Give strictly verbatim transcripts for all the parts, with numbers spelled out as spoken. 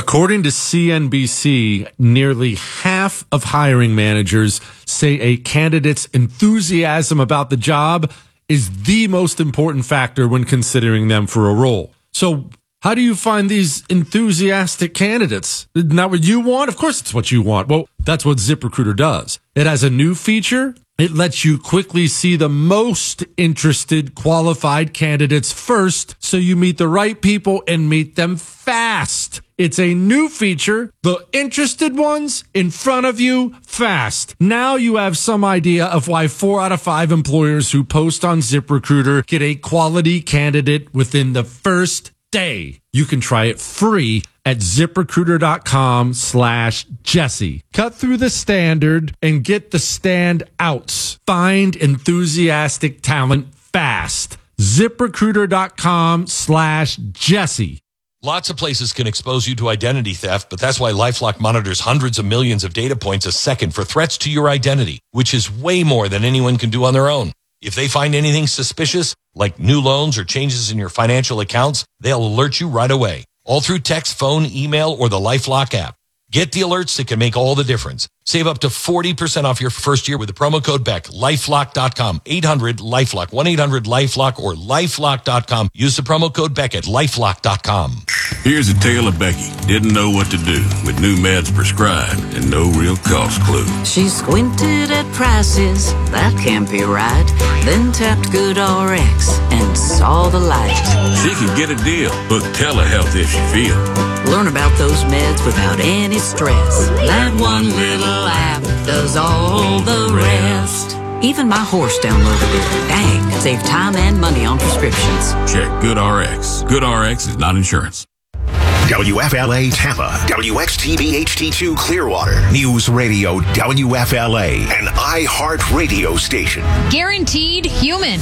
According to C N B C, nearly half of hiring managers say a candidate's enthusiasm about the job is the most important factor when considering them for a role. So how do you find these enthusiastic candidates? Isn't that what you want? Of course it's what you want. Well, that's what ZipRecruiter does. It has a new feature. It lets you quickly see the most interested qualified candidates first, so you meet the right people and meet them fast. It's a new feature. The interested ones in front of you fast. Now you have some idea of why four out of five employers who post on ZipRecruiter get a quality candidate within the first day. You can try it free at ZipRecruiter.com slash Jesse. Cut through the standard and get the stand outs. Find enthusiastic talent fast. ZipRecruiter.com slash Jesse. Lots of places can expose you to identity theft, but that's why LifeLock monitors hundreds of millions of data points a second for threats to your identity, which is way more than anyone can do on their own. If they find anything suspicious, like new loans or changes in your financial accounts, they'll alert you right away, all through text, phone, email, or the LifeLock app. Get the alerts that can make all the difference. Save up to forty percent off your first year with the promo code Beck. LifeLock dot com, eight hundred LifeLock, one eight hundred LifeLock, or LifeLock dot com. Use the promo code Beck at LifeLock dot com. Here's a tale of Becky. Didn't know what to do with new meds prescribed and no real cost clue. She squinted at prices, that can't be right. Then tapped GoodRx and saw the light. She could get a deal. Book telehealth if she feels. Learn about those meds without any stress. That one little app does all the rest. Even my horse downloaded it. Dang, save time and money on prescriptions. Check GoodRx. GoodRx is not insurance. W F L A Tampa, W X T V H D two Clearwater, News Radio W F L A, an iHeart radio station. Guaranteed human.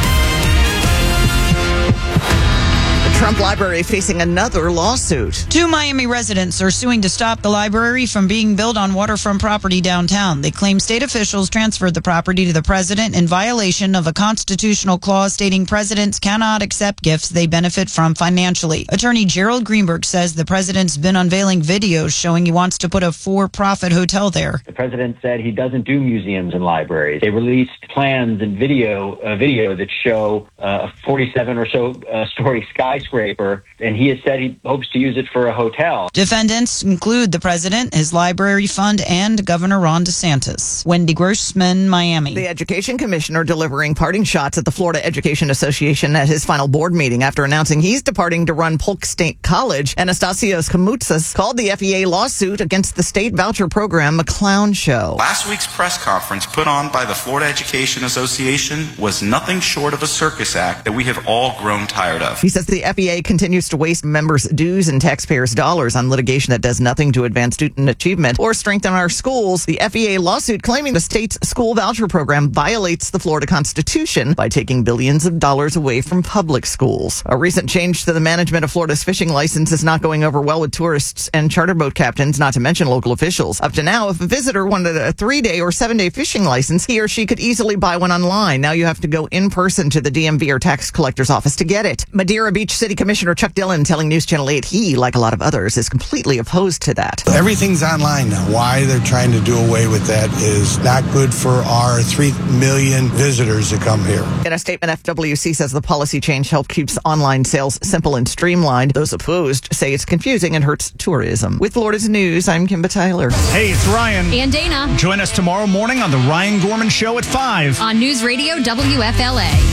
Trump Library facing another lawsuit. Two Miami residents are suing to stop the library from being built on waterfront property downtown. They claim state officials transferred the property to the president in violation of a constitutional clause stating presidents cannot accept gifts they benefit from financially. Attorney Gerald Greenberg says the president's been unveiling videos showing he wants to put a for-profit hotel there. The president said he doesn't do museums and libraries. They released plans and video, uh, video that show uh, a forty-seven or so uh, story skyscraper. Scraper, and he has said he hopes to use it for a hotel. Defendants include the president, his library fund, and Governor Ron DeSantis. Wendy Grossman, Miami. The education commissioner delivering parting shots at the Florida Education Association at his final board meeting after announcing he's departing to run Polk State College. Anastasios Kamoutsas called the F E A lawsuit against the state voucher program a clown show. Last week's press conference put on by the Florida Education Association was nothing short of a circus act that we have all grown tired of. He says the F E A continues to waste members' dues and taxpayers' dollars on litigation that does nothing to advance student achievement or strengthen our schools. The F E A lawsuit claiming the state's school voucher program violates the Florida Constitution by taking billions of dollars away from public schools. A recent change to the management of Florida's fishing license is not going over well with tourists and charter boat captains, not to mention local officials. Up to now, if a visitor wanted a three-day or seven-day fishing license, he or she could easily buy one online. Now you have to go in person to the D M V or tax collector's office to get it. Madeira Beach City Commissioner Chuck Dillon telling News Channel eight he, like a lot of others, is completely opposed to that. Everything's online now. Why they're trying to do away with that is not good for our three million visitors that come here. In a statement, F W C says the policy change helped keep online sales simple and streamlined. Those opposed say it's confusing and hurts tourism. With Florida's News, I'm Kimba Tyler. Hey, it's Ryan. And Dana. Join us tomorrow morning on The Ryan Gorman Show at five. On News Radio W F L A.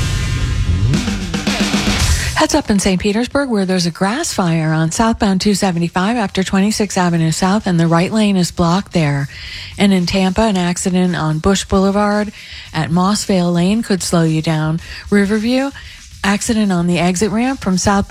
Heads up in Saint Petersburg where there's a grass fire on southbound two seventy-five after twenty-sixth Avenue South, and the right lane is blocked there. And in Tampa, an accident on Bush Boulevard at Mossvale Lane could slow you down. Riverview, accident on the exit ramp from southbound